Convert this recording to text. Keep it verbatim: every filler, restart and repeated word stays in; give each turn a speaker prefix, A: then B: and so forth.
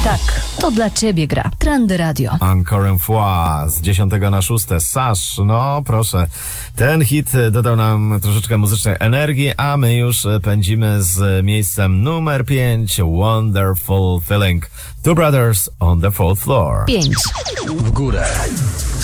A: Tak, to dla ciebie gra Trendy Radio.
B: Encore une fois z dziesiątego na szóste. Sash, no proszę. Ten hit dodał nam troszeczkę muzycznej energii, a my już pędzimy z miejscem numer pięć. Wonderful Feeling. Two Brothers on the Fourth Floor.
A: pięć.
C: W górę.